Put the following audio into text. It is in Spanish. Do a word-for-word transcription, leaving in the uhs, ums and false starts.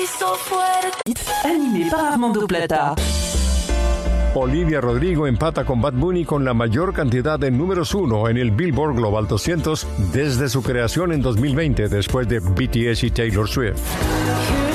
Animé par Armando Plata. Olivia Rodrigo empata con Bad Bunny con la mayor cantidad de números uno en el Billboard Global doscientos desde su creación en dos mil veinte, después de B T S y Taylor Swift.